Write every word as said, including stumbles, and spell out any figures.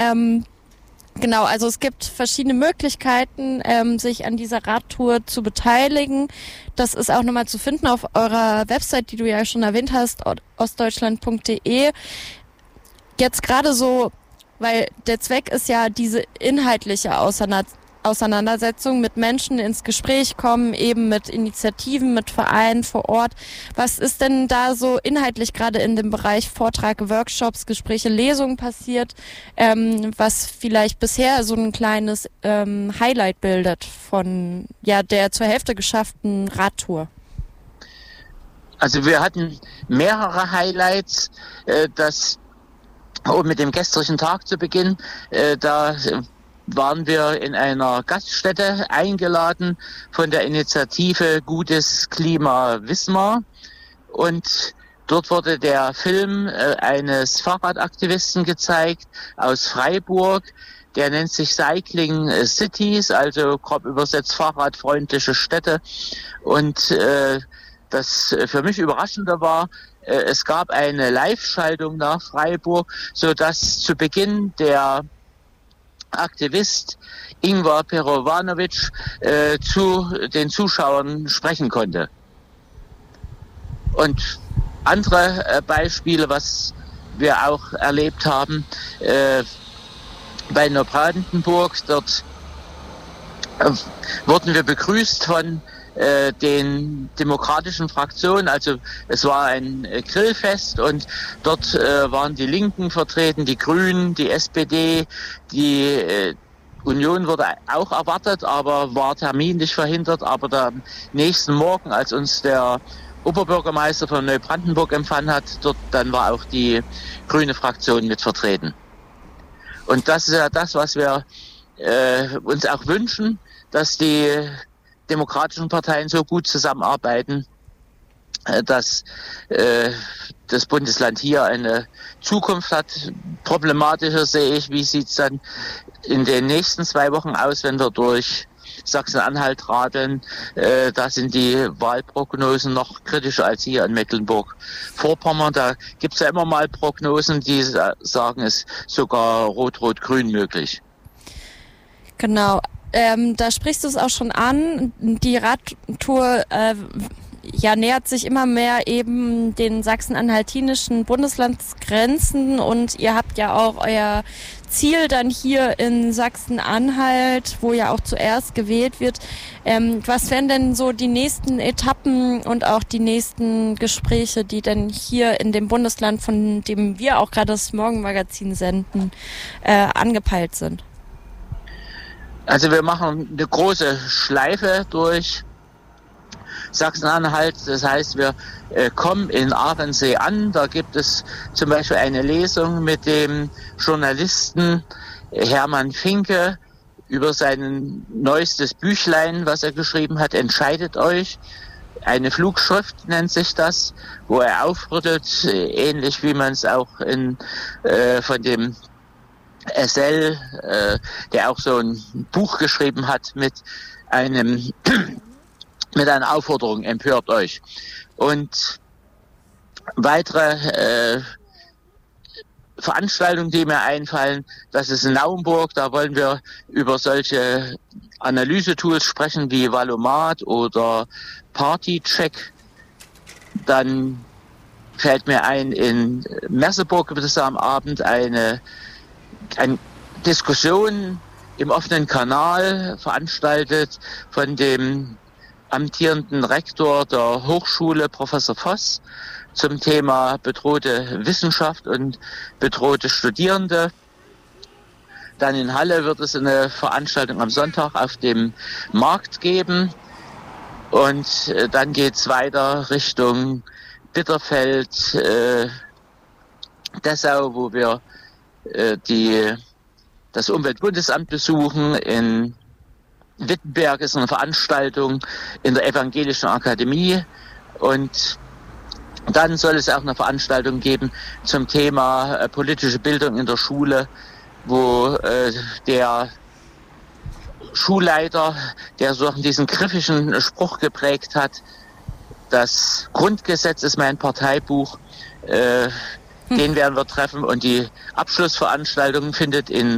Ähm, genau, also es gibt verschiedene Möglichkeiten, ähm, sich an dieser Radtour zu beteiligen. Das ist auch nochmal zu finden auf eurer Website, die du ja schon erwähnt hast, ostdeutschland punkt de. Jetzt gerade so, weil der Zweck ist ja diese inhaltliche Auseinandersetzung, mit Menschen ins Gespräch kommen, eben mit Initiativen, mit Vereinen vor Ort. Was ist denn da so inhaltlich gerade in dem Bereich Vortrag, Workshops, Gespräche, Lesungen passiert, ähm, was vielleicht bisher so ein kleines ähm, Highlight bildet von ja der zur Hälfte geschafften Radtour? Also wir hatten mehrere Highlights, äh, das um mit dem gestrigen Tag zu beginnen, äh, da waren wir in einer Gaststätte eingeladen von der Initiative Gutes Klima Wismar und dort wurde der Film äh, eines Fahrradaktivisten gezeigt aus Freiburg, der nennt sich Cycling Cities, also grob übersetzt fahrradfreundliche Städte und äh, das für mich Überraschende war, es gab eine Live-Schaltung nach Freiburg, so dass zu Beginn der Aktivist Ingvar Perovanovic äh, zu den Zuschauern sprechen konnte. Und andere äh, Beispiele, was wir auch erlebt haben, äh, bei Neubrandenburg, dort äh, wurden wir begrüßt von äh, den demokratischen Fraktionen, also es war ein äh, Grillfest und dort äh, waren die Linken vertreten, die Grünen, die S P D, die äh, Union wurde auch erwartet, aber war terminlich verhindert, aber der nächsten Morgen, als uns der Oberbürgermeister von Neubrandenburg empfangen hat, dort dann war auch die grüne Fraktion mit vertreten. Und das ist ja das, was wir äh, uns auch wünschen, dass die demokratischen Parteien so gut zusammenarbeiten, dass äh, das Bundesland hier eine Zukunft hat. Problematischer sehe ich, wie sieht es dann in den nächsten zwei Wochen aus, wenn wir durch Sachsen-Anhalt radeln. Äh, da sind die Wahlprognosen noch kritischer als hier in Mecklenburg-Vorpommern. Da gibt es ja immer mal Prognosen, die sagen, es ist sogar Rot-Rot-Grün möglich. Genau. Ähm, da sprichst du es auch schon an. Die Radtour äh, ja, nähert sich immer mehr eben den sachsen-anhaltinischen Bundeslandsgrenzen und ihr habt ja auch euer Ziel dann hier in Sachsen-Anhalt, wo ja auch zuerst gewählt wird. Ähm, was wären denn so die nächsten Etappen und auch die nächsten Gespräche, die denn hier in dem Bundesland, von dem wir auch gerade das Morgenmagazin senden, äh, angepeilt sind? Also wir machen eine große Schleife durch Sachsen-Anhalt. Das heißt, wir äh, kommen in Ahrensee an. Da gibt es zum Beispiel eine Lesung mit dem Journalisten Hermann Finke über sein neuestes Büchlein, was er geschrieben hat, Entscheidet euch. Eine Flugschrift nennt sich das, wo er aufrüttelt, ähnlich wie man es auch in, äh, von dem S L, äh, der auch so ein Buch geschrieben hat mit einem mit einer Aufforderung, empört euch. Und weitere äh, Veranstaltungen, die mir einfallen, das ist in Naumburg, da wollen wir über solche Analysetools sprechen wie Valomat oder Partycheck. Dann fällt mir ein, in Merseburg gibt es am Abend eine eine Diskussion im offenen Kanal veranstaltet von dem amtierenden Rektor der Hochschule, Professor Voss, zum Thema bedrohte Wissenschaft und bedrohte Studierende. Dann in Halle wird es eine Veranstaltung am Sonntag auf dem Markt geben und dann geht es weiter Richtung Bitterfeld, äh, Dessau, wo wir die das Umweltbundesamt besuchen. In Wittenberg ist eine Veranstaltung in der Evangelischen Akademie und dann soll es auch eine Veranstaltung geben zum Thema äh, politische Bildung in der Schule, wo äh, der Schulleiter, der so diesen griffischen Spruch geprägt hat, das Grundgesetz ist mein Parteibuch, äh, den werden wir treffen und die Abschlussveranstaltung findet in